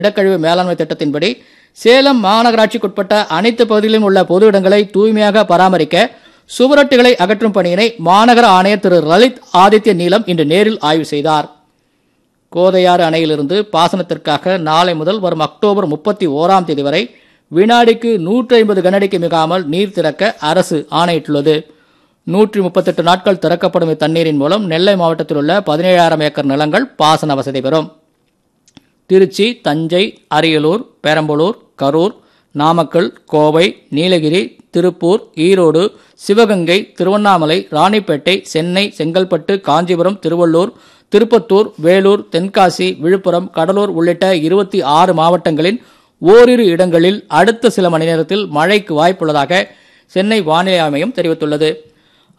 இடக்கழிவு மேலாண்மை திட்டத்தின்படி சேலம் மாநகராட்சிக்குட்பட்ட அனைத்து பகுதிகளிலும் உள்ள பொது இடங்களை தூய்மையாக பராமரிக்க சுவரொட்டிகளை அகற்றும் பணியினை மாநகர ஆணையர் திரு லலித் ஆதித்ய நீலம் இன்று நேரில் ஆய்வு செய்தார். கோதையாறு அணையிலிருந்து பாசனத்திற்காக நாளை முதல் வரும் அக்டோபர் 31ஆம் தேதி வரை வினாடிக்கு 150 கனஅடிக்கு மிகாமல் நீர் திறக்க அரசு ஆணையிட்டுள்ளது. 138 நாட்கள் திறக்கப்படும் இத்தண்ணீரின் மூலம் நெல்லை மாவட்டத்தில் உள்ள 17,000 ஏக்கர் நிலங்கள் பாசன வசதி பெறும். திருச்சி, தஞ்சை, அரியலூர், பெரம்பலூர், கரூர், நாமக்கல், கோவை, நீலகிரி, திருப்பூர், ஈரோடு, சிவகங்கை, திருவண்ணாமலை, ராணிப்பேட்டை, சென்னை, செங்கல்பட்டு, காஞ்சிபுரம், திருவள்ளூர், திருப்பத்தூர், வேலூர், தென்காசி, விழுப்புரம், கடலூர் உள்ளிட்ட 26 மாவட்டங்களின் ஓரிரு இடங்களில் அடுத்த சில மணி நேரத்தில் மழைக்கு வாய்ப்புள்ளதாக சென்னை வானிலை ஆய்வு மையம் தெரிவித்துள்ளது.